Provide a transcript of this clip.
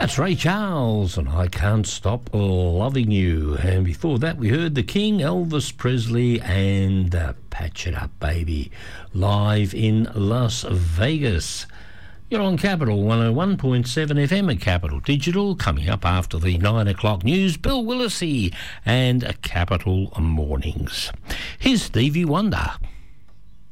That's Ray Charles and I Can't Stop Loving You. And before that, we heard The King, Elvis Presley, and Patch It Up Baby, live in Las Vegas. You're on Capital 101.7 FM at Capital Digital. Coming up after the 9 o'clock news, Bill Willisey and Capital Mornings. Here's Stevie Wonder.